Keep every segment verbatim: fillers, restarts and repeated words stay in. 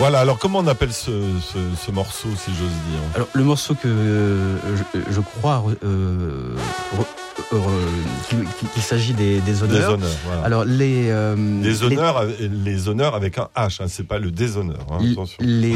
Voilà, alors comment on appelle ce, ce, ce morceau, si j'ose dire ? Alors, le morceau que euh, je, je crois euh, re, euh, qu'il, qu'il s'agit des, des honneurs. Des honneurs, voilà. Alors, les, euh, les, honneurs, les... les honneurs avec un H, hein, c'est pas le déshonneur. Hein, attention.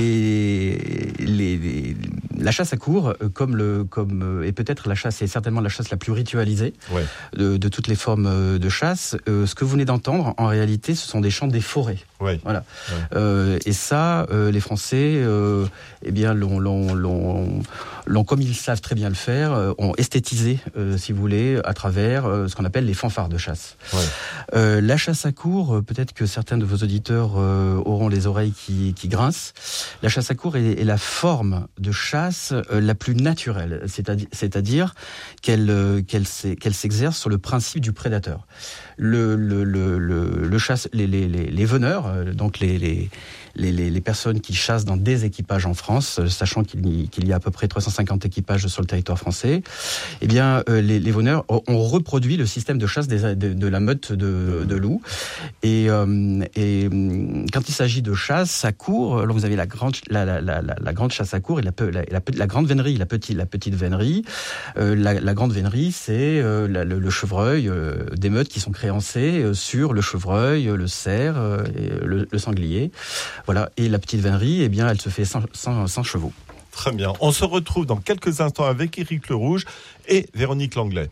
Les, les, les, la chasse à courre, comme le, comme, et peut-être la chasse, c'est certainement la chasse la plus ritualisée ouais. de, de toutes les formes de chasse. Euh, ce que vous venez d'entendre, en réalité, ce sont des chants des forêts. Oui. Voilà. Ouais. Euh, et ça, euh, les Français, euh, eh bien, l'ont, l'ont, l'ont, l'ont, comme ils savent très bien le faire, euh, ont esthétisé, euh, si vous voulez, à travers euh, ce qu'on appelle les fanfares de chasse. Ouais. Euh, la chasse à courre, peut-être que certains de vos auditeurs euh, auront les oreilles qui, qui grincent. La chasse à courre est, est la forme de chasse euh, la plus naturelle, c'est-à-dire, c'est-à-dire qu'elle, euh, qu'elle, qu'elle s'exerce sur le principe du prédateur. Le, le, le, le, le chasse, les, les, les, les veneurs, euh, donc les, les, les, les personnes qui chassent dans des équipages en France, euh, sachant qu'il y, qu'il y a à peu près trois cent cinquante équipages sur le territoire français, eh bien, euh, les, les veneurs ont reproduit le système de chasse des, de, de la meute de, de loups. Et, euh, et quand il s'agit de chasse à courre, alors vous avez la grande, la, la, la, la grande chasse à courre et la, la, la, la grande vénerie, la petite, la petite vénerie. Euh, la, la grande vénerie, c'est euh, la, le, le chevreuil euh, des meutes qui sont créancées euh, sur le chevreuil, le cerf, euh, et le, le sanglier. Voilà. Et la petite vénerie, eh bien, elle se fait sans, sans, sans chevaux. Très bien. On se retrouve dans quelques instants avec Éric Le Rouge et Véronique Langlais.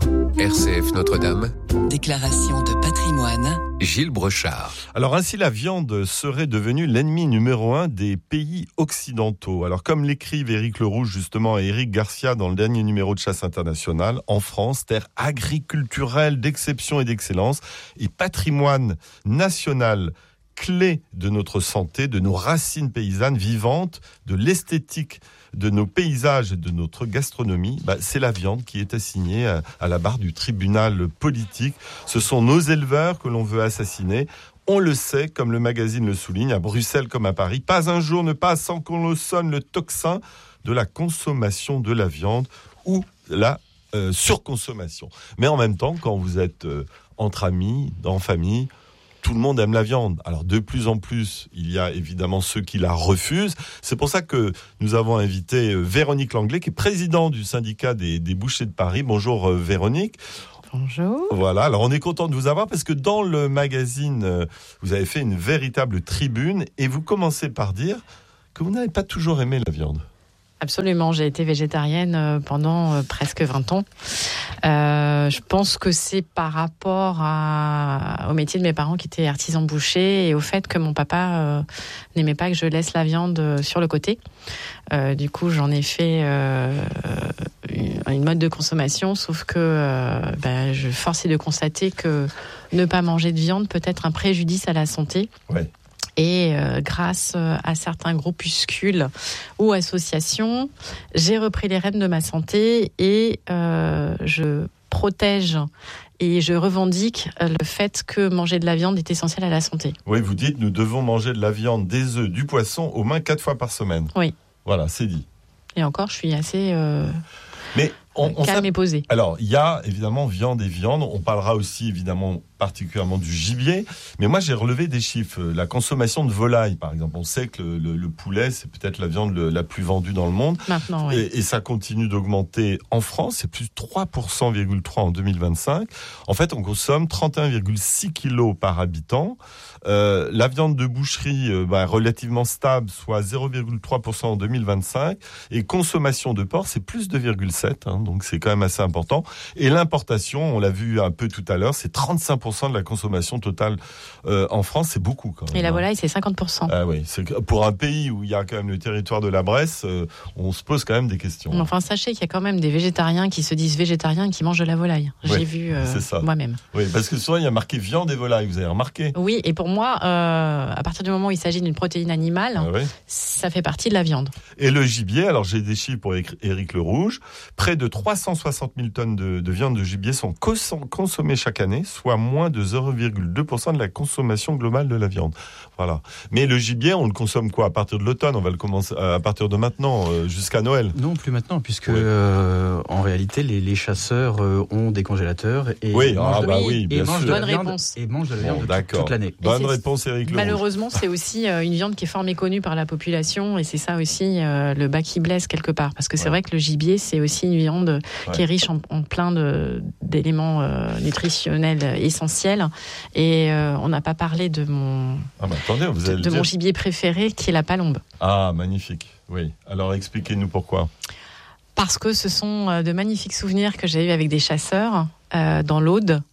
R C F Notre-Dame. Déclaration de patrimoine. Gilles Brochard. Alors ainsi, la viande serait devenue l'ennemi numéro un des pays occidentaux. Alors comme l'écrivent Éric Le Rouge justement et Éric Garcia dans le dernier numéro de Chasse Internationale, en France, terre agriculturelle d'exception et d'excellence et patrimoine national clé de notre santé, de nos racines paysannes vivantes, de l'esthétique de nos paysages et de notre gastronomie, bah, c'est la viande qui est assignée à, à la barre du tribunal politique. Ce sont nos éleveurs que l'on veut assassiner. On le sait, comme le magazine le souligne, à Bruxelles comme à Paris, pas un jour ne passe sans qu'on le sonne le tocsin de la consommation de la viande ou la euh, surconsommation. Mais en même temps, quand vous êtes euh, entre amis, en famille, tout le monde aime la viande. Alors de plus en plus, il y a évidemment ceux qui la refusent. C'est pour ça que nous avons invité Véronique Langlais, qui est présidente du syndicat des, des bouchers de Paris. Bonjour euh, Véronique. Bonjour. Voilà, alors on est content de vous avoir parce que dans le magazine, euh, vous avez fait une véritable tribune et vous commencez par dire que vous n'avez pas toujours aimé la viande. Absolument, j'ai été végétarienne pendant presque vingt ans. Euh, je pense que c'est par rapport à, au métier de mes parents qui étaient artisans bouchers et au fait que mon papa euh, n'aimait pas que je laisse la viande sur le côté. Euh, du coup, j'en ai fait euh, une mode de consommation, sauf que euh, ben, je force est de constater que ne pas manger de viande peut être un préjudice à la santé. Ouais. Et euh, grâce à certains groupuscules ou associations, j'ai repris les rênes de ma santé et euh, je protège et je revendique le fait que manger de la viande est essentiel à la santé. Oui, vous dites nous devons manger de la viande, des œufs, du poisson au moins quatre fois par semaine. Oui. Voilà, c'est dit. Et encore, je suis assez... Euh... Mais on, on calme et posé. Alors, il y a évidemment viande et viande. On parlera aussi évidemment particulièrement du gibier. Mais moi, j'ai relevé des chiffres. La consommation de volaille, par exemple. On sait que le, le, le poulet, c'est peut-être la viande le, la plus vendue dans le monde. Maintenant, oui. Et, et ça continue d'augmenter en France. C'est plus trois pour cent virgule trois en deux mille vingt-cinq. En fait, on consomme trente et un virgule six kilos par habitant. Euh, la viande de boucherie, euh, bah, relativement stable, soit zéro virgule trois pour cent en deux mille vingt-cinq. Et consommation de porc, c'est plus deux virgule sept. Hein, donc, c'est quand même assez important. Et l'importation, on l'a vu un peu tout à l'heure, c'est trente-cinq pour cent de la consommation totale euh, en France. C'est beaucoup quand même. Et la volaille, c'est cinquante pour cent. Ah oui, c'est, pour un pays où il y a quand même le territoire de la Bresse, euh, on se pose quand même des questions. Enfin, sachez qu'il y a quand même des végétariens qui se disent végétariens et qui mangent de la volaille. J'ai oui, vu euh, moi-même. Oui, parce que souvent, il y a marqué viande et volaille, vous avez remarqué ? Oui, et pour moi, euh, à partir du moment où il s'agit d'une protéine animale, ah oui. ça fait partie de la viande. Et le gibier, alors j'ai des chiffres pour Éric Le Rouge, près de trois cent soixante mille tonnes de, de viande de gibier sont cons- consommées chaque année, soit moins de zéro virgule deux pour cent de la consommation globale de la viande. Voilà. Mais le gibier, on le consomme quoi ? À partir de l'automne, on va le commencer à partir de maintenant, euh, jusqu'à Noël. Non, plus maintenant, puisque Oui. euh, en réalité, les, les chasseurs euh, ont des congélateurs et Oui, mangent, ah de, bah Oui. oui, et bien mangent sûr. de la Bonne viande, réponse. et mangent de la Bon, viande toute, d'accord. toute l'année. Bonne c'est- réponse, Éric Leroux. Malheureusement, c'est aussi euh, une viande qui est fort méconnue par la population et c'est ça aussi euh, le bas qui blesse quelque part. Parce que c'est Ouais. vrai que le gibier, c'est aussi une viande Ouais. qui est riche en, en plein de, d'éléments euh, nutritionnels essentiels. Et euh, on n'a pas parlé de mon, Ah bah attendez, vous de, allez le de mon dire. gibier préféré qui est la palombe. Ah, magnifique. Oui. Alors expliquez-nous pourquoi. Parce que ce sont euh, de magnifiques souvenirs que j'ai eus avec des chasseurs euh, dans l'Aude.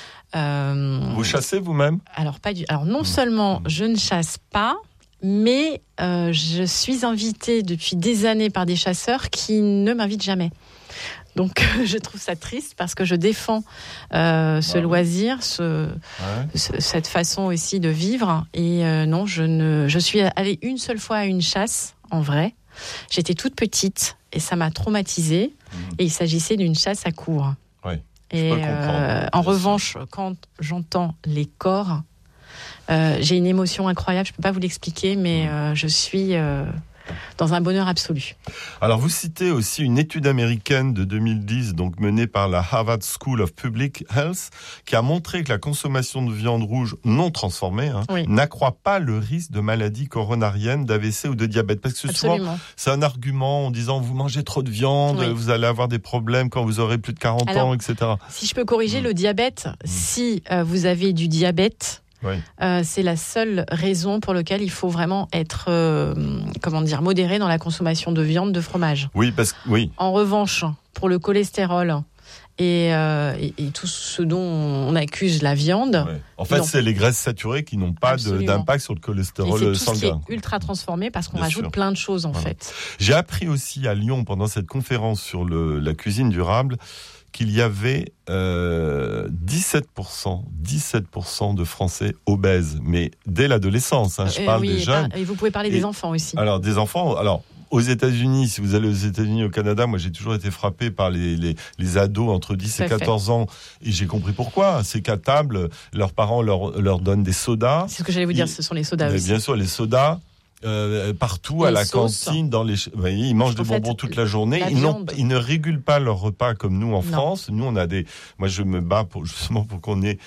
Euh, Vous chassez vous-même ? Alors, pas du... Alors non Mmh. seulement Mmh. je ne chasse pas, mais euh, je suis invitée depuis des années par des chasseurs qui ne m'invitent jamais. Donc je trouve ça triste parce que je défends euh, ce Ah oui. loisir, ce, Ouais. ce- cette façon aussi de vivre. Et euh, non, je ne, je suis allée une seule fois à une chasse en vrai. J'étais toute petite et ça m'a traumatisée. Mmh. Et il s'agissait d'une chasse à courre. Ouais, Et peux le comprendre, euh, bien en sûr. revanche, quand j'entends les corps, euh, j'ai une émotion incroyable. Je peux pas vous l'expliquer, mais euh, je suis euh, dans un bonheur absolu. Alors, vous citez aussi une étude américaine de deux mille dix, donc menée par la Harvard School of Public Health, qui a montré que la consommation de viande rouge non transformée hein, Oui. n'accroît pas le risque de maladies coronariennes, d'A V C ou de diabète. Parce que souvent, Absolument. c'est un argument en disant vous mangez trop de viande, Oui. vous allez avoir des problèmes quand vous aurez plus de quarante Alors, ans, et cetera. Si je peux corriger Mm. le diabète, si euh, vous avez du diabète, Oui. euh, c'est la seule raison pour laquelle il faut vraiment être, euh, comment dire, modéré dans la consommation de viande, de fromage. Oui, parce que oui. En revanche, pour le cholestérol et, euh, et, et tout ce dont on accuse la viande, Ouais. En fait, Non. c'est les graisses saturées qui n'ont pas de- Absolument. d'impact sur le et cholestérol c'est tout ce qui est sanguin. ultra transformé parce qu'on Bien rajoute sûr. plein de choses en Voilà. fait. J'ai appris aussi à Lyon, pendant cette conférence sur le, la cuisine durable, qu'il y avait euh, dix-sept pour cent, dix-sept pour cent de Français obèses, mais dès l'adolescence. Hein, je Euh, parle oui, des et, jeunes. par- et vous pouvez parler Et- des enfants aussi. Alors, des enfants. Alors, aux États-Unis, si vous allez aux États-Unis, au Canada, moi j'ai toujours été frappé par les, les, les ados entre dix Tout et à fait. quatorze ans. Et j'ai compris pourquoi. C'est qu'à table, leurs parents leur, leur donnent des sodas. C'est ce que j'allais vous dire, il- ce sont les sodas Mais aussi. bien sûr, les sodas. euh, partout, Les à la sauces. cantine, dans les, ch- vous voyez, ils mangent En des fait, bonbons toute la journée. la Ils, n'ont- viande. ils ne régulent pas leur repas comme nous en Non. France. Nous, on a des. Moi, je me bats pour justement pour qu'on ait,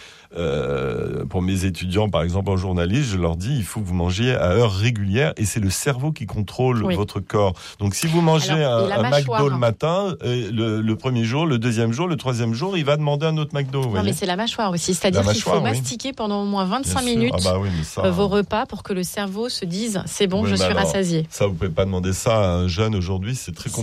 euh, pour mes étudiants, par exemple en journalisme, je leur dis, il faut que vous mangiez à heure régulière, et c'est le cerveau qui contrôle Oui. votre corps. Donc, si vous mangez Alors, et un, la un mâchoire. McDo le matin, euh, le, le premier jour, le deuxième jour, le troisième jour, il va demander un autre McDo. vous Non, voyez. mais c'est la mâchoire aussi. C'est-à-dire La qu'il faut mâchoire, oui. mastiquer pendant au moins Bien vingt-cinq sûr. minutes Ah bah oui, mais ça, euh, vos repas pour que le cerveau se dise c'est bon, Oui, je mais suis alors, rassasié. ça, vous pouvez pas demander ça à un jeune aujourd'hui, c'est très Si,